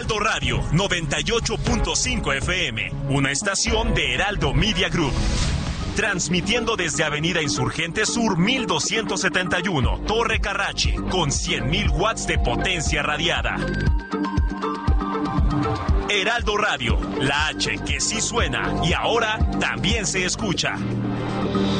Heraldo Radio 98.5 FM, una estación de Heraldo Media Group. Transmitiendo desde Avenida Insurgente Sur 1271, Torre Carrachi, con 100.000 watts de potencia radiada. Heraldo Radio, la H que sí suena y ahora también se escucha.